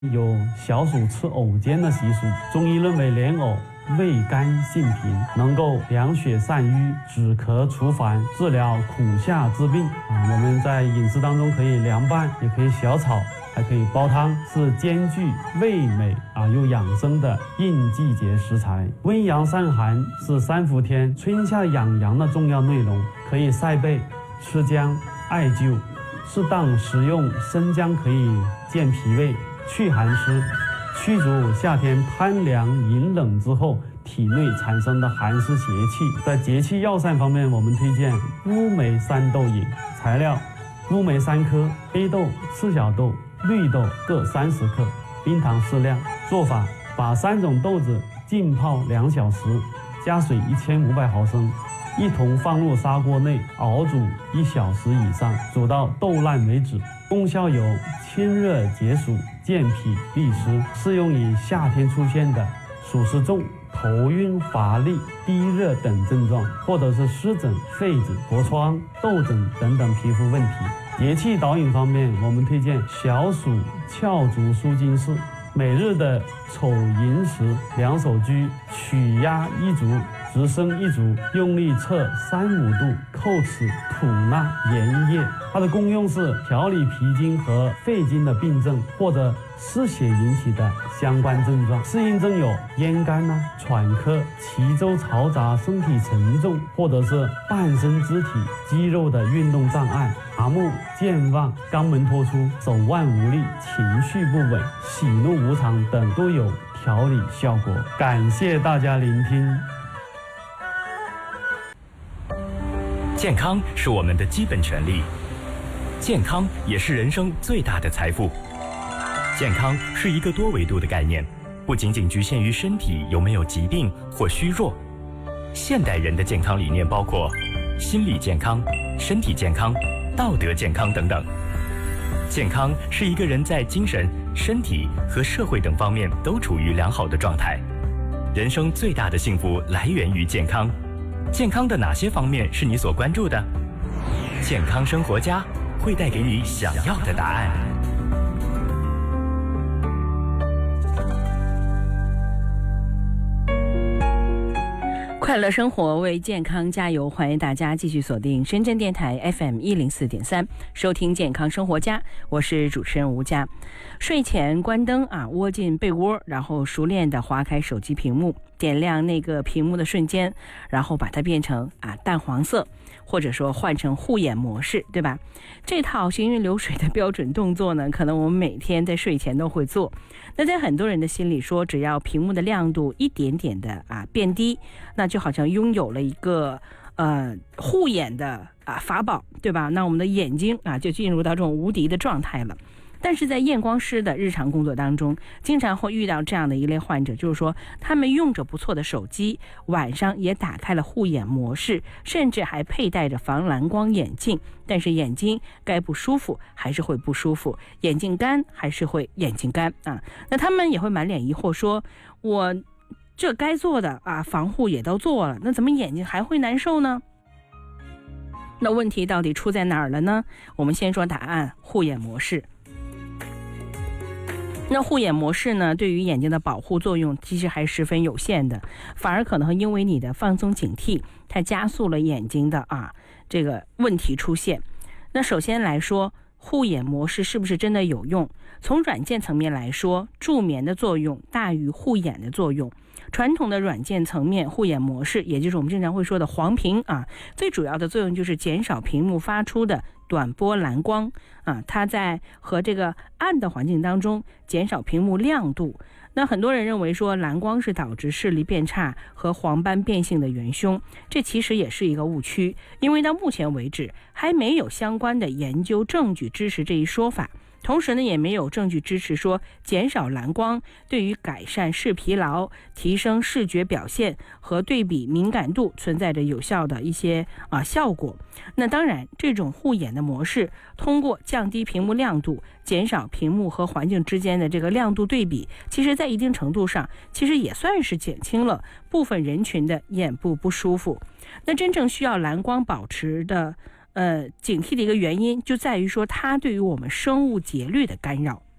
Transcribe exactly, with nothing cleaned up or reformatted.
有小暑吃藕尖的习俗，中医认为莲藕味甘性平，能够凉血散瘀、止咳除烦、治疗苦夏之病啊。我们在饮食当中可以凉拌，也可以小炒，还可以煲汤，是兼具味美啊又养生的应季节食材。温阳散寒是三伏天春夏养阳的重要内容，可以晒背、吃姜、艾灸，适当食用生姜可以健脾胃、祛寒湿，驱逐夏天贪凉饮冷之后体内产生的寒湿邪气。在节气药膳方面，我们推荐乌梅三豆饮。材料：乌梅三颗，黑豆、赤小豆、绿豆各三十克，冰糖适量。做法：把三种豆子浸泡两小时，加水一千五百毫升，一同放入砂锅内熬煮一小时以上，煮到豆烂为止。功效有清热解暑、健脾利湿，适用于夏天出现的暑湿重、头晕乏力、低热等症状，或者是湿疹、痱子、痤疮、痘疹等等皮肤问题。节气导引方面，我们推荐小暑翘足舒筋式，每日的丑寅时两手居，曲压一足，直伸一足，用力侧三五度，叩齿吐纳盐液。它的功用是调理脾经和肺经的病症，或者失血引起的相关症状。适应症有咽干啊、喘咳、脐周嘈杂、身体沉重，或者是半身肢体肌肉的运动障碍、麻木、健忘、肛门脱出、手腕无力、情绪不稳、喜怒无常等都有调理效果。感谢大家聆听。 健康是我们的基本权利，健康也是人生最大的财富。健康是一个多维度的概念，不仅仅局限于身体有没有疾病或虚弱。现代人的健康理念包括心理健康、身体健康、道德健康等等。健康是一个人在精神、身体和社会等方面都处于良好的状态。人生最大的幸福来源于健康。健康的哪些方面是你所关注的？健康生活家会带给你想要的答案。 快乐生活为健康加油，欢迎大家继续锁定深圳电台 F M 一零四点三，收听健康生活家，我是主持人吴佳。睡前关灯啊，窝进被窝，然后熟练的划开手机屏幕，点亮那个屏幕的瞬间，然后把它变成啊淡黄色，或者说换成护眼模式，对吧？这套行云流水的标准动作呢，可能我们每天在睡前都会做。那在很多人的心里说，只要屏幕的亮度一点点的啊变低，那就好像拥有了一个呃护眼的啊法宝，对吧？那我们的眼睛啊就进入到这种无敌的状态了。但是在验光师的日常工作当中，经常会遇到这样的一类患者，就是说他们用着不错的手机，晚上也打开了护眼模式，甚至还佩戴着防蓝光眼镜，但是眼睛该不舒服还是会不舒服，眼睛干还是会眼睛干啊。那他们也会满脸疑惑说，我这该做的啊防护也都做了，那怎么眼睛还会难受呢？那问题到底出在哪儿了呢？我们先说答案，护眼模式。那护眼模式呢，对于眼睛的保护作用其实还十分有限的，反而可能会因为你的放松警惕，它加速了眼睛的啊这个问题出现。那首先来说，护眼模式是不是真的有用？从软件层面来说，助眠的作用大于护眼的作用。传统的软件层面，护眼模式也就是我们经常会说的黄屏啊，最主要的作用就是减少屏幕发出的短波蓝光啊，它在和这个暗的环境当中减少屏幕亮度。那很多人认为说蓝光是导致视力变差和黄斑变性的元凶，这其实也是一个误区，因为到目前为止还没有相关的研究证据支持这一说法。同时呢，也没有证据支持说减少蓝光对于改善视疲劳、提升视觉表现和对比敏感度存在着有效的一些啊效果。那当然，这种护眼的模式通过降低屏幕亮度，减少屏幕和环境之间的这个亮度对比，其实在一定程度上其实也算是减轻了部分人群的眼部不舒服。那真正需要蓝光保持的呃，警惕的一个原因就在于说它对于我们生物节律的干扰。